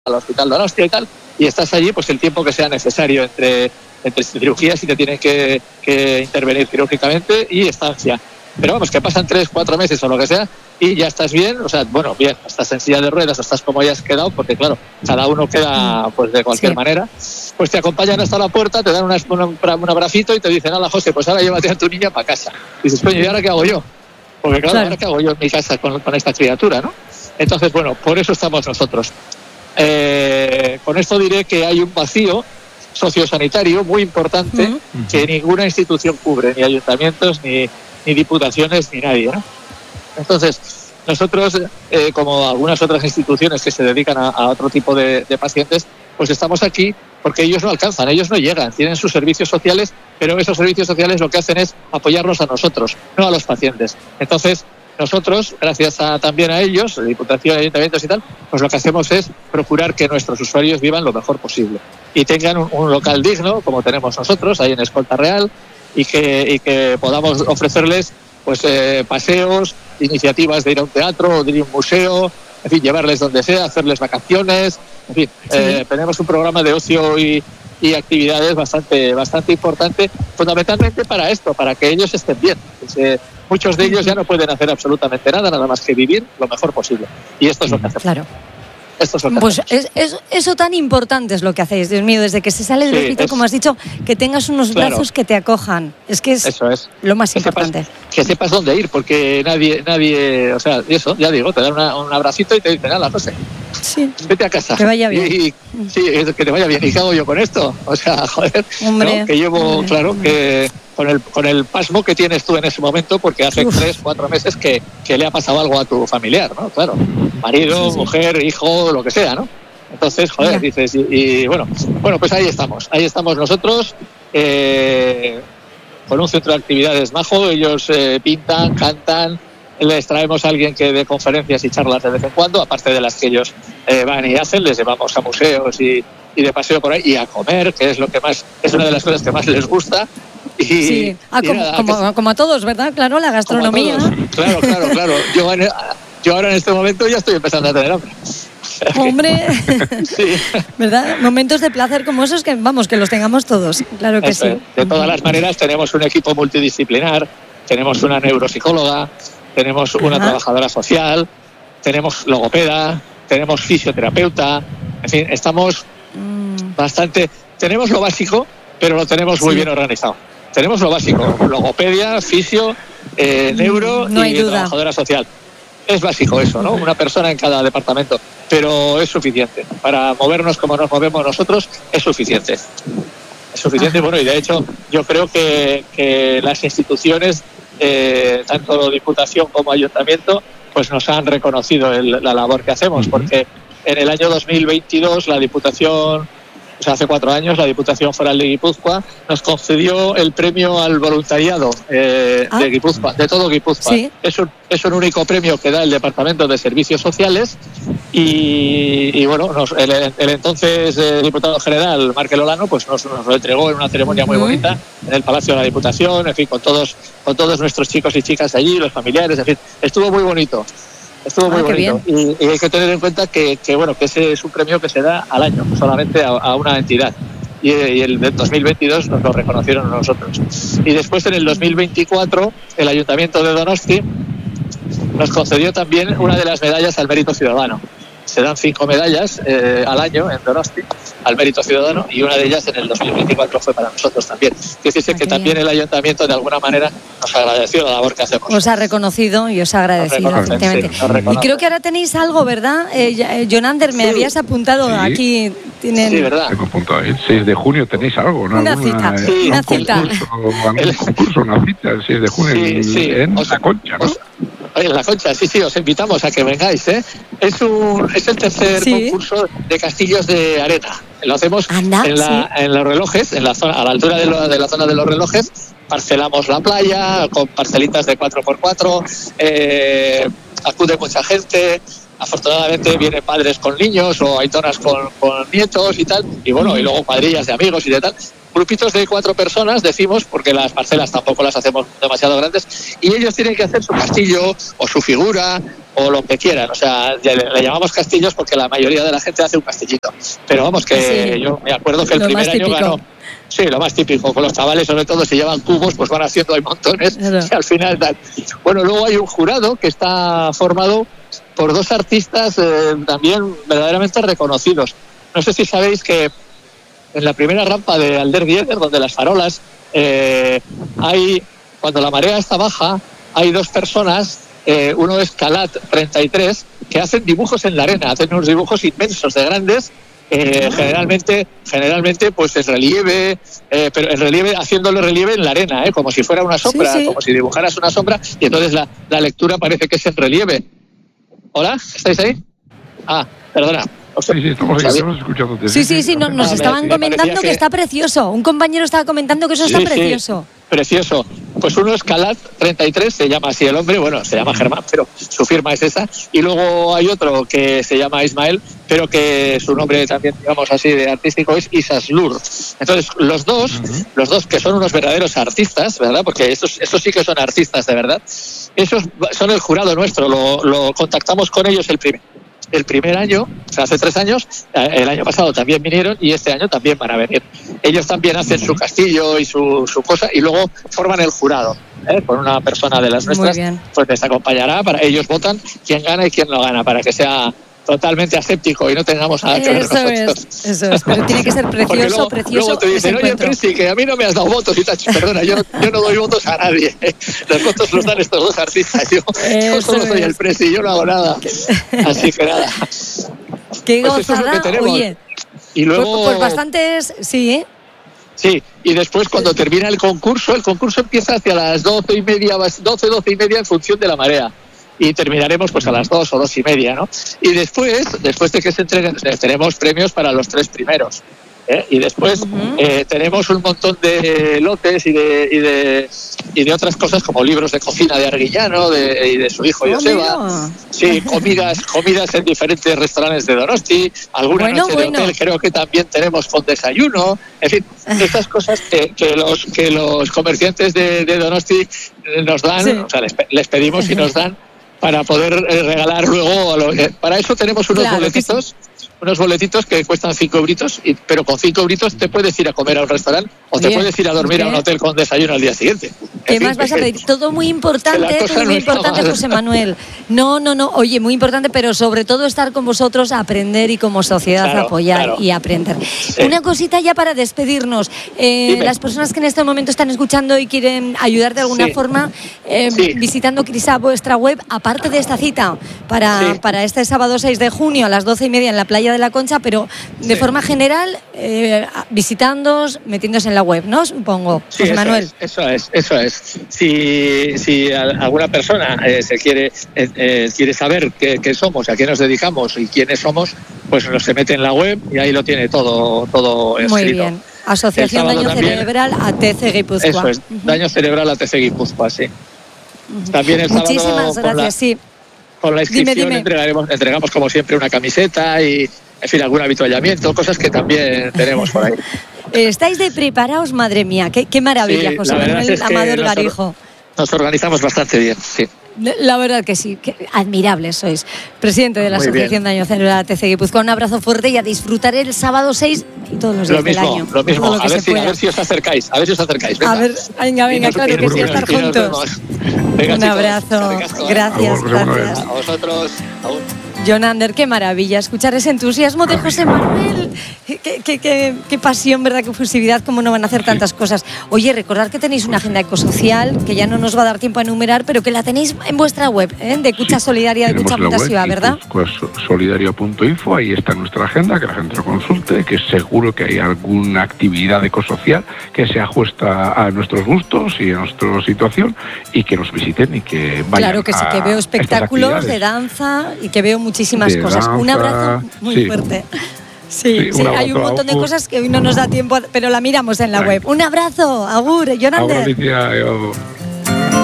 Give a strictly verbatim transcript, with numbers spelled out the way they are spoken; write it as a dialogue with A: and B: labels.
A: al hospital Donostia y tal, y estás allí pues el tiempo que sea necesario entre, entre cirugías, si te tienen que, que intervenir quirúrgicamente, y estancia. Pero vamos, que pasan tres, cuatro meses o lo que sea y ya estás bien, o sea, bueno, bien, estás en silla de ruedas, estás como hayas quedado, porque claro, cada uno queda pues de cualquier sí. manera, pues te acompañan hasta la puerta, te dan una, una, un abracito y te dicen, hola José, pues ahora llévate a tu niña para casa. Y dices, coño, ¿y ahora qué hago yo? Porque claro, claro. ¿ahora qué hago yo en mi casa con, con esta criatura, no? Entonces, bueno, por eso estamos nosotros. Eh, con esto diré que hay un vacío sociosanitario muy importante uh-huh. que ninguna institución cubre, ni ayuntamientos, ni, ni diputaciones, ni nadie, ¿no? Entonces, nosotros, eh, como algunas otras instituciones que se dedican a, a otro tipo de, de pacientes, pues estamos aquí porque ellos no alcanzan, ellos no llegan, tienen sus servicios sociales, pero esos servicios sociales lo que hacen es apoyarnos a nosotros, no a los pacientes. Entonces, nosotros, gracias a, también a ellos, Diputación, ayuntamientos y tal, pues lo que hacemos es procurar que nuestros usuarios vivan lo mejor posible y tengan un, un local digno, como tenemos nosotros, ahí en Escolta Real, y que, y que podamos ofrecerles pues eh, paseos, iniciativas de ir a un teatro o de ir a un museo, en fin, llevarles donde sea, hacerles vacaciones, en fin, sí. eh, tenemos un programa de ocio y, y actividades bastante, bastante importante, fundamentalmente para esto, para que ellos estén bien. Pues, eh, muchos de ellos ya no pueden hacer absolutamente nada, nada más que vivir lo mejor posible. Y esto es lo que hacemos.
B: Claro.
A: Esto es lo que
B: pues
A: hacemos.
B: Es, es, eso tan importante es lo que hacéis, Dios mío, desde que se sale del sí, hospital, como has dicho, que tengas unos claro. brazos que te acojan. Es que es,
A: eso es.
B: lo más
A: que
B: importante.
A: Sepas, que sepas dónde ir, porque nadie, nadie, o sea, eso, ya digo, te dan una, un abracito y te dicen, nada, José,
B: sí.
A: vete a casa.
B: Que vaya bien.
A: Y, y, sí, que te vaya bien. ¿Y qué hago yo con esto? O sea, joder,
B: hombre,
A: ¿no? que llevo,
B: hombre,
A: claro,
B: hombre.
A: que con el, con el pasmo que tienes tú en ese momento, porque hace Uf. tres, cuatro meses que, que le ha pasado algo a tu familiar, ¿no? Claro, marido, sí, sí. mujer, hijo, lo que sea, ¿no? Entonces, joder, ya. dices, y, y bueno, bueno, pues ahí estamos, ahí estamos nosotros, eh, con un centro de actividades majo, ellos eh, pintan, cantan, les traemos a alguien que dé conferencias y charlas de vez en cuando, aparte de las que ellos eh, van y hacen, les llevamos a museos y, y de paseo por ahí, y a comer, que es lo que más, es una de las cosas que más les gusta. Y,
B: sí, ah,
A: y
B: como,
A: nada,
B: como,
A: que,
B: como a todos, ¿verdad? Claro, la gastronomía.
A: Claro, claro, claro. Yo, yo ahora en este momento ya estoy empezando a tener hambre.
B: Hombre,
A: sí.
B: ¿verdad? Momentos de placer como esos que, vamos, que los tengamos todos, claro que
A: Eso
B: sí.
A: Es. De todas las maneras, tenemos un equipo multidisciplinar, tenemos una neuropsicóloga, tenemos una Ajá. trabajadora social, tenemos logopeda, tenemos fisioterapeuta, en fin, estamos mm. bastante... Tenemos lo básico, pero lo tenemos muy sí. bien organizado. Tenemos lo básico, logopedia, fisio, eh, neuro
B: no
A: y trabajadora social. Es básico eso, ¿no? Una persona en cada departamento, pero es suficiente. Para movernos como nos movemos nosotros, es suficiente. Es suficiente, Ajá. bueno, y de hecho yo creo que, que las instituciones, eh, tanto Diputación como Ayuntamiento, pues nos han reconocido el, la labor que hacemos, porque en el año dos mil veintidós la Diputación... O sea, hace cuatro años la Diputación Foral de Guipúzcoa nos concedió el premio al voluntariado eh, ah. de Guipúzcoa, de todo Guipúzcoa. ¿Sí? Es, un, es un único premio que da el Departamento de Servicios Sociales y, y bueno, nos, el, el entonces eh, diputado general, Markel Olano, pues nos, nos lo entregó en una ceremonia muy bonita en el Palacio de la Diputación, en fin, con todos, con todos nuestros chicos y chicas allí, los familiares, en fin, estuvo muy bonito. Estuvo muy ah, bonito y, y hay que tener en cuenta que, que bueno que ese es un premio que se da al año, solamente a, a una entidad. Y, y el del dos mil veintidós nos lo reconocieron a nosotros. Y después en el dos mil veinticuatro el Ayuntamiento de Donosti nos concedió también una de las medallas al mérito ciudadano. Se dan cinco medallas eh, al año en Donosti al mérito ciudadano y una de ellas en el dos mil veinticuatro fue para nosotros también. Quiere decir que también el Ayuntamiento de alguna manera nos agradeció la labor que hacemos.
B: Os ha reconocido y os ha agradecido, efectivamente. Sí, y creo que ahora tenéis algo, ¿verdad? Eh, Jonander, me sí. habías apuntado sí. aquí. Tienen...
A: Sí, ¿verdad?
C: Tengo apuntado. El seis de junio tenéis algo, ¿no?
B: Una cita,
C: sí,
B: una
C: un
B: cita.
C: Concurso, un concurso, una cita el seis de junio
A: sí, sí.
C: en
A: os,
C: La Concha, ¿no?
A: Os, Oye, La Concha, sí, sí, os invitamos a que vengáis, ¿eh? Es, un, es el tercer sí. concurso de castillos de arena. Lo hacemos
B: Anda,
A: en, la,
B: sí.
A: en los relojes, en la zona, a la altura de, lo, de la zona de los relojes. Parcelamos la playa con parcelitas de cuatro por cuatro. Eh, acude mucha gente. Afortunadamente vienen padres con niños o aitonas con, con nietos y tal. Y bueno, y luego cuadrillas de amigos y de tal. grupitos de cuatro personas, decimos, porque las parcelas tampoco las hacemos demasiado grandes, y ellos tienen que hacer su castillo o su figura o lo que quieran. O sea, le, le llamamos castillos porque la mayoría de la gente hace un castillito. Pero vamos, que sí, yo me acuerdo que el primer año ganó. Sí, lo más típico, con los chavales, sobre todo, si llevan cubos, pues van haciendo, hay montones, claro. Y al final tal. Bueno, luego hay un jurado que está formado por dos artistas eh, también verdaderamente reconocidos. No sé si sabéis que en la primera rampa de Alder Dieder, donde las farolas, eh, hay, cuando la marea está baja, hay dos personas, eh, uno es Calat treinta y tres, que hacen dibujos en la arena, hacen unos dibujos inmensos de grandes, eh, ah. generalmente, generalmente pues en relieve, eh, pero en relieve, haciéndole relieve en la arena, eh, como si fuera una sombra, sí, sí. como si dibujaras una sombra, y entonces la, la lectura parece que es en relieve. ¿Hola? ¿Estáis ahí? Ah, perdona.
C: O sea, sí, sí, estamos, aquí, estamos escuchando.
B: Sí, sí, sí, no, nos estaban comentando que... que está precioso. Un compañero estaba comentando que eso
A: sí,
B: está precioso.
A: Sí, precioso. Pues uno es Calat treinta y tres, se llama así el hombre, bueno, se llama Germán, pero su firma es esa. Y luego hay otro que se llama Ismael, pero que su nombre también, digamos así, de artístico es Isaslur. Entonces, los dos, uh-huh. los dos que son unos verdaderos artistas, ¿verdad? Porque estos, estos sí que son artistas de verdad. Esos son el jurado nuestro, lo, lo contactamos con ellos el primer el primer año, o sea, hace tres años, el año pasado también vinieron y este año también van a venir. Ellos también hacen su castillo y su, su cosa y luego forman el jurado, ¿eh? Con una persona de las nuestras, pues les acompañará, para ellos votan quién gana y quién no gana, para que sea totalmente aséptico y no tengamos nada que ver
B: eso
A: nosotros.
B: Es, eso es, pero tiene que ser precioso,
A: luego,
B: precioso.
A: Luego te dicen, oye, Presi, que a mí no me has dado votos y tal. Perdona, yo, yo no doy votos a nadie. Los votos los dan estos dos artistas. Yo, yo solo soy el Presi, yo no hago nada. Así que nada.
B: Qué pues gozada, es lo oye.
A: Y luego...
B: Pues, pues bastantes, sí, ¿eh?
A: Sí, y después cuando termina el concurso, el concurso empieza hacia las doce y media, doce, doce y media en función de la marea. Y terminaremos pues a las dos o dos y media, ¿no? Y después, después de que se entreguen, tenemos premios para los tres primeros, ¿eh? Y después uh-huh. eh, tenemos un montón de lotes y de, y de y de otras cosas como libros de cocina de Arguillano de, y de su hijo oh, Joseba. Mira. Sí, comidas, comidas en diferentes restaurantes de Donosti, alguna bueno, noche bueno. de hotel creo que también tenemos con desayuno. En fin, estas cosas que, que los que los comerciantes de, de Donosti nos dan, sí. o sea, les, les pedimos y nos dan para poder regalar luego a lo, eh, para eso tenemos unos claro boletitos sí. unos boletitos que cuestan cinco euritos y, pero con cinco euritos te puedes ir a comer a un restaurante o te Bien. puedes ir a dormir ¿Qué? a un hotel con desayuno al día siguiente.
B: ¿Qué en más fin, vas a pedir? Todo muy importante, todo muy no importante, José Manuel. No, no, no, oye, muy importante, pero sobre todo estar con vosotros, aprender y como sociedad claro, apoyar claro. y aprender. Sí. Una cosita ya para despedirnos. Eh, las personas que en este momento están escuchando y quieren ayudar de alguna sí. forma, eh, sí. visitando quizá vuestra web, aparte de esta cita para, sí. para este sábado seis de junio a las doce y media en la playa de la Concha, pero de sí. forma general, eh, visitándoos, metiéndose en la web, ¿no? Supongo,
A: sí,
B: José Manuel.
A: Eso es, eso es. Eso es. Si, si alguna persona eh, se quiere eh, eh, quiere saber qué, qué somos, a qué nos dedicamos y quiénes somos, pues se mete en la web y ahí lo tiene todo, todo escrito.
B: Muy bien. Asociación Daño también, Cerebral A T C Guipúzcoa.
A: Eso es, uh-huh. Daño Cerebral A T C Guipúzcoa, sí. Uh-huh. También el sábado,
B: muchísimas gracias,
A: la,
B: sí.
A: Con la inscripción
B: dime, dime.
A: Entregaremos, entregamos como siempre una camiseta y, en fin, algún avituallamiento, cosas que también tenemos por ahí.
B: Estáis de preparaos, madre mía, qué, qué maravilla, sí, José Manuel es Amador Garijo.
A: Nos organizamos bastante bien, sí.
B: La verdad que sí, que admirables sois. Presidente de la Muy Asociación bien. Daño Cerebral A T C Guipúzcoa, un abrazo fuerte y a disfrutar el sábado seis y todos los días
A: lo mismo,
B: del año.
A: Lo mismo, lo a, ver si, a ver si os acercáis, a ver si os acercáis. Venga.
B: A ver, venga, venga, nos, claro que sí, estar juntos.
A: Venga,
B: un
A: chicos,
B: abrazo, gracias,
C: a vos,
B: gracias.
A: A vosotros, aún.
B: Jonander, qué maravilla escuchar ese entusiasmo de José Manuel. Qué, qué, qué, qué pasión, ¿verdad? Qué fusividad, cómo no van a hacer tantas cosas. Oye, recordad que tenéis una agenda ecosocial, que ya no nos va a dar tiempo a enumerar, pero que la tenéis en vuestra web, ¿eh? De Cucha sí, Solidaria, de Cucha Mutasiva, ¿verdad?
C: Pues solidaria punto info, ahí está nuestra agenda, que la gente lo consulte, que seguro que hay alguna actividad ecosocial que se ajusta a nuestros gustos y a nuestra situación, y que nos visiten y que vayan.
B: Claro que sí, que veo espectáculos de danza y que veo muchísimas de cosas. Danza, un abrazo muy sí. fuerte. Sí, sí, sí hay un montón de cosas que hoy no nos da tiempo, pero la miramos en la bueno. web. Un abrazo, agur, Jonander.
C: Agur,